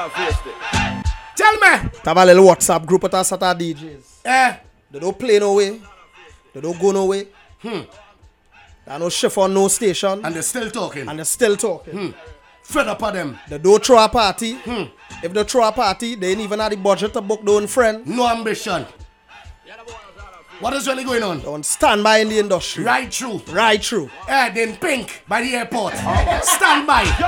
Tell me. Have a little WhatsApp group with us at our DJs. Eh. They don't play no way. They don't go no way. There no shift on no station. And they're still talking. And they're still talking. Fed up of them. They don't throw a party. If they throw a party, they ain't even have the budget to book their own friend. No ambition. What is really going on? Don't stand by in the industry. Right through. Right through. Then pink by the airport. Stand by.